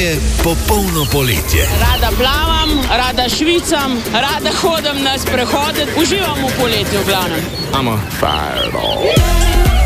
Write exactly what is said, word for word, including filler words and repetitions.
je popolno poletje. Rada plavam, rada švicam, rada hodim na sprehode, uživam v poletju v glavnem. Amo.